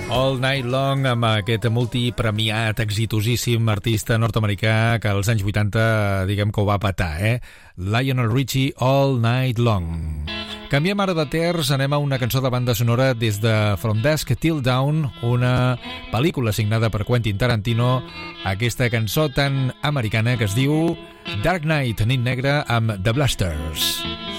All Night Long, amb aquest multipremiat, exitosíssim artista nord-americà que als anys 80, diguem que ho va petar, Lionel Richie, All Night Long. Canviem ara de terç, anem a una cançó de banda sonora des de From Dusk Till Dawn, una pel·lícula signada per Quentin Tarantino, aquesta cançó tan americana que es diu Dark Knight, nit negra, amb The Blasters.